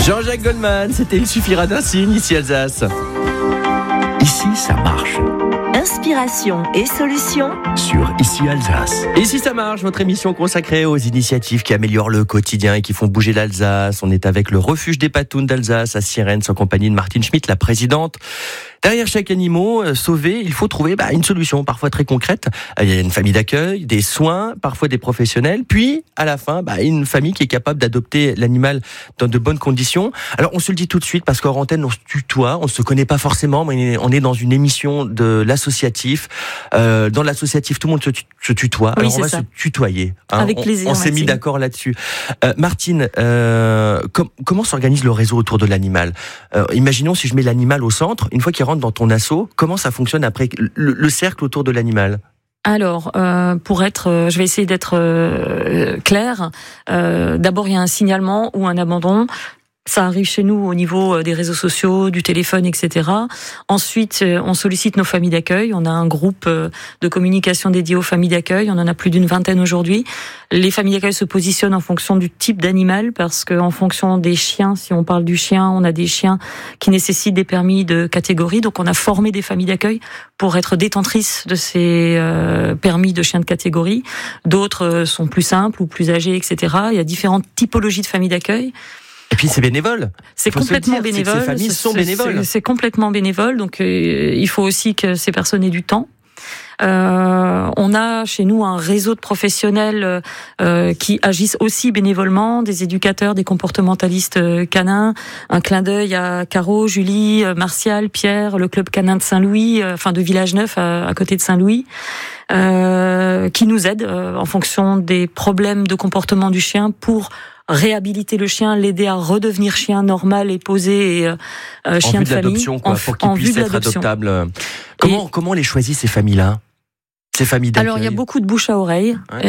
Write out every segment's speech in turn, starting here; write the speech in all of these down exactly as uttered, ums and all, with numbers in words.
Jean-Jacques Goldman, c'était Il suffira d'un signe, ici Alsace. Ici, ça marche. Inspiration et solutions sur Ici Alsace. Ici ça marche, votre émission consacrée aux initiatives qui améliorent le quotidien et qui font bouger l'Alsace. On est avec le refuge des Patounes d'Alsace à Sierentz en compagnie de Martine Schmitt, la présidente. Derrière chaque animal euh, sauvé, il faut trouver bah, une solution, parfois très concrète. Il y a une famille d'accueil, des soins, parfois des professionnels, puis à la fin, bah, une famille qui est capable d'adopter l'animal dans de bonnes conditions. Alors on se le dit tout de suite parce qu'en antenne on se tutoie, on se connaît pas forcément, mais on est dans une émission de l'associatif. Euh, dans l'associatif, tout le monde se, tu- se tutoie. Oui, Alors on va ça. se tutoyer. Hein. Avec on, plaisir, On s'est mis Martine. d'accord là-dessus. Euh, Martine, euh, com- comment s'organise le réseau autour de l'animal ? euh, Imaginons si je mets l'animal au centre, une fois qu'il rentre dans ton assaut, comment ça fonctionne après le, le cercle autour de l'animal ? Alors, euh, pour être, euh, je vais essayer d'être euh, claire. Euh, d'abord, il y a un signalement ou un abandon. Ça arrive chez nous au niveau des réseaux sociaux, du téléphone, et cetera. Ensuite, on sollicite nos familles d'accueil. On a un groupe de communication dédié aux familles d'accueil. On en a plus d'une vingtaine aujourd'hui. Les familles d'accueil se positionnent en fonction du type d'animal, parce qu'en fonction des chiens, si on parle du chien, on a des chiens qui nécessitent des permis de catégorie. Donc, on a formé des familles d'accueil pour être détentrices de ces euh, permis de chiens de catégorie. D'autres sont plus simples ou plus âgés, et cetera. Il y a différentes typologies de familles d'accueil. Et puis c'est bénévole. C'est complètement dire, bénévole. C'est que ces familles sont c'est, bénévoles. C'est, c'est complètement bénévole. Donc euh, il faut aussi que ces personnes aient du temps. Euh, on a chez nous un réseau de professionnels euh, qui agissent aussi bénévolement, des éducateurs, des comportementalistes euh, canins. Un clin d'œil à Caro, Julie, euh, Martial, Pierre, le club canin de Saint-Louis, euh, enfin de Village Neuf à, à côté de Saint-Louis. Euh, qui nous aident euh, en fonction des problèmes de comportement du chien pour réhabiliter le chien, l'aider à redevenir chien normal et posé et euh, chien en vue de, de famille. l'adoption, quoi, en, pour qu'il en puisse vue de être l'adoption. adoptable. Comment, Et, comment on les choisit, ces familles-là ? Ces familles d'accueil. Alors, il y a beaucoup de bouche à oreille. Ouais.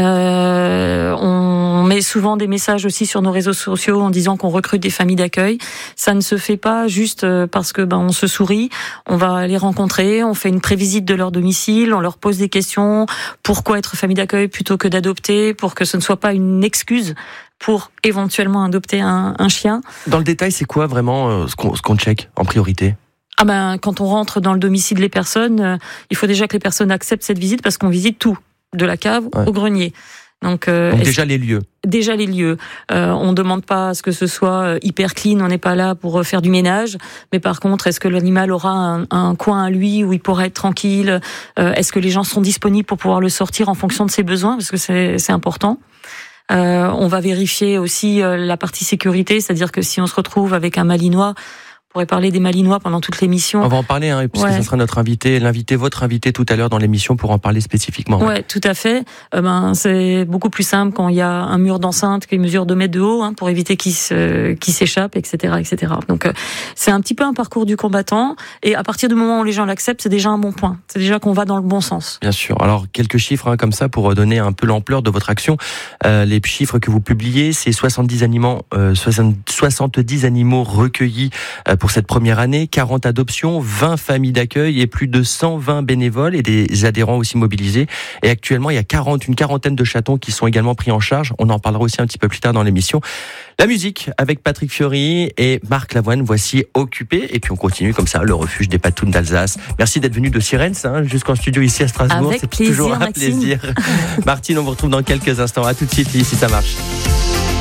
Euh, on met souvent des messages aussi sur nos réseaux sociaux en disant qu'on recrute des familles d'accueil. Ça ne se fait pas juste parce que ben on se sourit. On va les rencontrer, on fait une prévisite de leur domicile, on leur pose des questions. Pourquoi être famille d'accueil plutôt que d'adopter, pour que ce ne soit pas une excuse pour éventuellement adopter un, un chien. Dans le détail, c'est quoi vraiment euh, ce qu'on, ce qu'on check en priorité ? Ah ben, quand on rentre dans le domicile des personnes, euh, il faut déjà que les personnes acceptent cette visite, parce qu'on visite tout, de la cave Ouais. au grenier. Donc, euh, Donc est-ce- déjà les lieux. déjà les lieux. Euh, on ne demande pas à ce que ce soit hyper clean, on n'est pas là pour faire du ménage. Mais par contre, est-ce que l'animal aura un, un coin à lui où il pourra être tranquille ? euh, Est-ce que les gens sont disponibles pour pouvoir le sortir en fonction de ses besoins ? Parce que c'est, c'est important. Euh, on va vérifier aussi euh, la partie sécurité, c'est-à-dire que si on se retrouve avec un malinois, on pourrait parler des malinois pendant toute l'émission. On va en parler, hein, puisque Ouais. ce sera notre invité, l'invité, votre invité tout à l'heure dans l'émission pour en parler spécifiquement. Ouais, tout à fait. Euh, ben, c'est beaucoup plus simple quand il y a un mur d'enceinte qui mesure deux mètres de haut, hein, pour éviter qu'il se, qu'il s'échappe, et cetera, et cetera. Donc, euh, c'est un petit peu un parcours du combattant. Et à partir du moment où les gens l'acceptent, c'est déjà un bon point. C'est déjà qu'on va dans le bon sens. Bien sûr. Alors, quelques chiffres hein, comme ça pour donner un peu l'ampleur de votre action. Euh, les chiffres que vous publiez, c'est soixante-dix animaux, euh, soixante-dix animaux recueillis euh, pour cette première année, quarante adoptions, vingt familles d'accueil et plus de cent vingt bénévoles et des adhérents aussi mobilisés. Et actuellement, il y a quarante, une quarantaine de chatons qui sont également pris en charge. On en parlera aussi un petit peu plus tard dans l'émission. La musique avec Patrick Fiori et Marc Lavoine, voici Occupé. Et puis on continue comme ça, le refuge des Patounes d'Alsace. Merci d'être venu de Sierentz hein, jusqu'en studio ici à Strasbourg. Avec C'est plaisir, toujours un Maxime. plaisir. Martine, on vous retrouve dans quelques instants. À tout de suite, ici ça marche.